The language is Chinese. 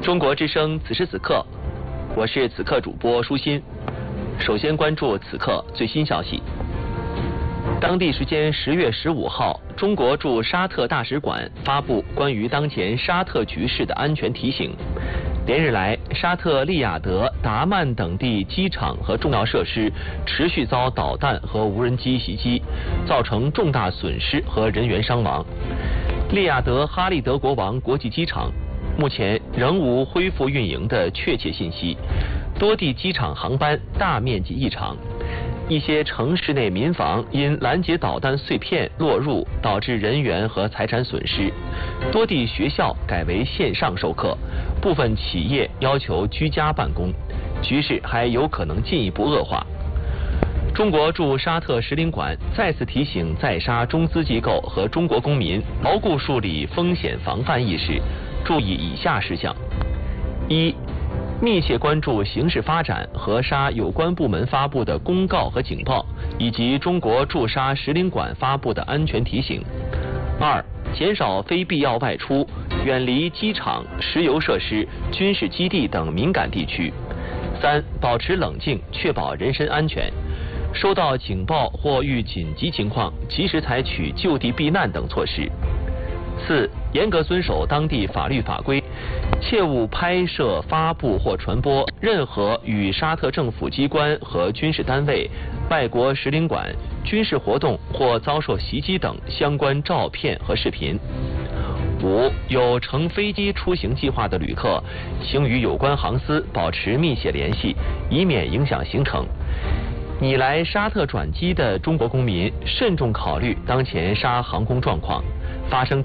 中国之声此时此刻，我是此刻主播舒心。首先关注此刻最新消息。当地时间10月15号，中国驻沙特大使馆发布关于当前沙特局势的安全提醒。连日来，沙特利雅得、达曼等地机场和重要设施持续遭导弹和无人机袭击，造成重大损失和人员伤亡。利雅得哈利德国王国际机场目前仍无恢复运营的确切信息，多地机场航班大面积异常。一些城市内民房因拦截导弹碎片落入，导致人员和财产损失。多地学校改为线上授课，部分企业要求居家办公，局势还有可能进一步恶化。中国驻沙特使领馆再次提醒在沙中资机构和中国公民牢固树立风险防范意识，注意以下事项：一、密切关注形势发展和沙有关部门发布的公告和警报，以及中国驻沙使领馆发布的安全提醒。二、减少非必要外出，远离机场、石油设施、军事基地等敏感地区。三、保持冷静，确保人身安全。收到警报或遇紧急情况，及时采取就地避难等措施。四、严格遵守当地法律法规，切勿拍摄、发布或传播任何与沙特政府机关和军事单位、外国使领馆、军事活动或遭受袭击等相关照片和视频。五、有乘飞机出行计划的旅客，请与有关航司保持密切联系，以免影响行程。拟来沙特转机的中国公民，慎重考虑当前沙航空状况。发生